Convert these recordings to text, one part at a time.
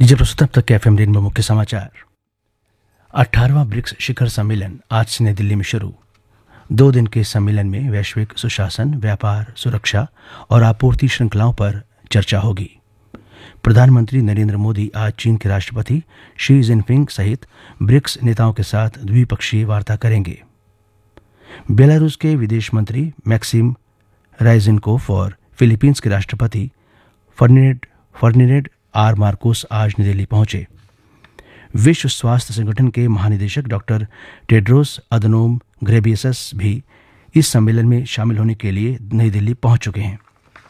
लीजिए प्रस्तुत अब तक के एफएम रेनबो मुख्य समाचार। 18वां ब्रिक्स शिखर सम्मेलन आज से नई दिल्ली में शुरू। 2 दिन के सम्मेलन में वैश्विक सुशासन, व्यापार, सुरक्षा और आपूर्ति श्रृंखलाओं पर चर्चा होगी। प्रधानमंत्री नरेंद्र मोदी आज चीन के राष्ट्रपति शी जिनपिंग सहित ब्रिक्स नेताओं के साथ द्विपक्षीय वार्ता करेंगे। बेलारूस के विदेश मंत्री मैक्सिम राइजिनकोफ और फिलीपींस के राष्ट्रपति फर्डिनेंड आर मार्कोस आज नई दिल्ली पहुंचे। विश्व स्वास्थ्य संगठन के महानिदेशक डॉक्टर टेड्रोस अदनोम घेब्रेयेसस भी इस सम्मेलन में शामिल होने के लिए नई दिल्ली पहुंच चुके हैं।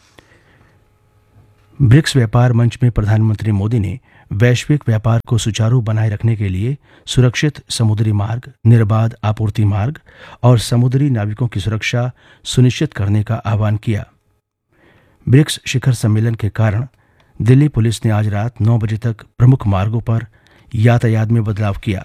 ब्रिक्स व्यापार मंच में प्रधानमंत्री मोदी ने वैश्विक व्यापार को सुचारू बनाए रखने के लिए सुरक्षित समुद्री मार्ग, निर्बाध आपूर्ति मार्ग और समुद्री नाविकों की सुरक्षा सुनिश्चित करने का आह्वान किया। ब्रिक्स शिखर सम्मेलन के कारण दिल्ली पुलिस ने आज रात 9 बजे तक प्रमुख मार्गों पर यातायात में बदलाव किया।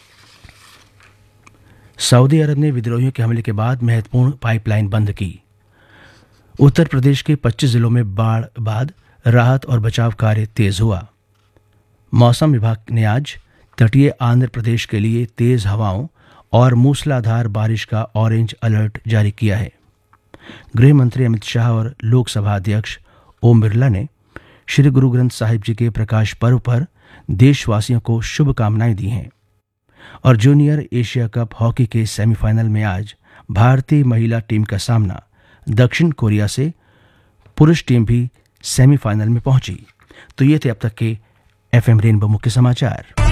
सऊदी अरब ने विद्रोहियों के हमले के बाद महत्वपूर्ण पाइपलाइन बंद की। उत्तर प्रदेश के 25 जिलों में बाढ़ बाद राहत और बचाव कार्य तेज हुआ। मौसम विभाग ने आज तटीय आंध्र प्रदेश के लिए तेज हवाओं और मूसलाधार बारिश का ऑरेंज अलर्ट जारी किया है। गृह मंत्री अमित शाह और लोकसभा अध्यक्ष ओम बिरला ने श्री गुरु ग्रंथ साहिब जी के प्रकाश पर्व पर देशवासियों को शुभकामनाएं दी हैं। और जूनियर एशिया कप हॉकी के सेमीफाइनल में आज भारतीय महिला टीम का सामना दक्षिण कोरिया से। पुरुष टीम भी सेमीफाइनल में पहुंची। तो ये थे अब तक के एफएम रेनबो मुख्य समाचार।